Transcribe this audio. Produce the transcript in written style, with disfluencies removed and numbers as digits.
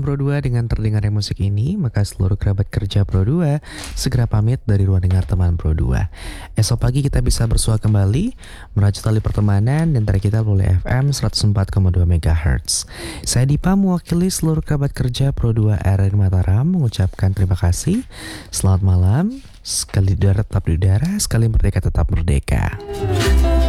Pro 2 dengan terdengarnya musik ini, maka seluruh kerabat kerja Pro 2 segera pamit dari ruang dengar teman Pro 2. Esok pagi kita bisa bersua kembali, merajut tali pertemanan dan tarik kita melalui FM 104,2 MHz. Saya Dipa mewakili seluruh kerabat kerja Pro 2 RRI Mataram mengucapkan terima kasih. Selamat malam, sekali udara tetap di udara, sekali merdeka tetap merdeka.